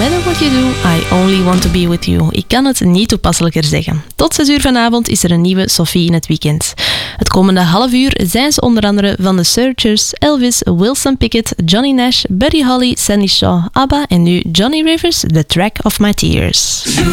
matter what you do, I only want to be with you. Ik kan het niet toepasselijker zeggen. Tot 6 uur vanavond is er een nieuwe Sophie in het weekend. Het komende half uur zijn ze onder andere van The Searchers, Elvis, Wilson Pickett, Johnny Nash, Buddy Holly, Sandy Shaw, ABBA en nu Johnny Rivers, The Track of My Tears.